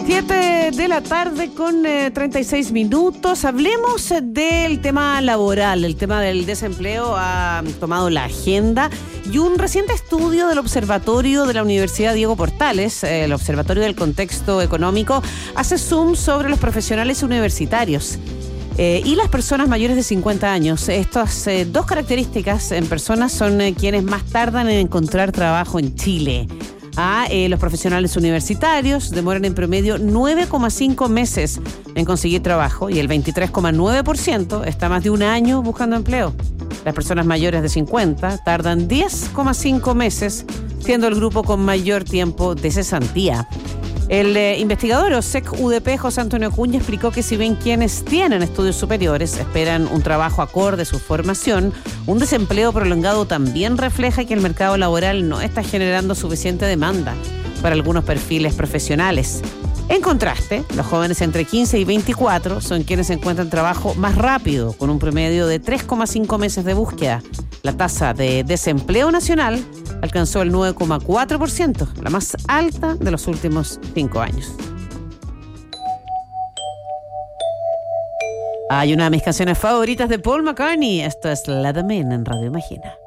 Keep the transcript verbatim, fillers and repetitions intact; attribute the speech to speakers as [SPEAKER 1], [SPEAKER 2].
[SPEAKER 1] Siete de la tarde con eh, treinta y seis minutos. Hablemos eh, del tema laboral. El tema del desempleo ha tomado la agenda y un reciente estudio del Observatorio de la Universidad Diego Portales, eh, el Observatorio del Contexto Económico, hace zoom sobre los profesionales universitarios eh, y las personas mayores de cincuenta años. Estas eh, dos características en personas son eh, quienes más tardan en encontrar trabajo en Chile. A eh, los profesionales universitarios demoran en promedio nueve coma cinco meses en conseguir trabajo y el veintitrés coma nueve por ciento está más de un año buscando empleo. Las personas mayores de cincuenta tardan diez coma cinco meses, siendo el grupo con mayor tiempo de cesantía. El eh, investigador OSEC U D P, José Antonio Acuña, explicó que si bien quienes tienen estudios superiores esperan un trabajo acorde a su formación, un desempleo prolongado también refleja que el mercado laboral no está generando suficiente demanda para algunos perfiles profesionales. En contraste, los jóvenes entre quince y veinticuatro son quienes encuentran trabajo más rápido, con un promedio de tres coma cinco meses de búsqueda. La tasa de desempleo nacional alcanzó el nueve coma cuatro por ciento, la más alta de los últimos cinco años. Hay una de mis canciones favoritas de Paul McCartney. Esto es Let Them In en Radio Imagina.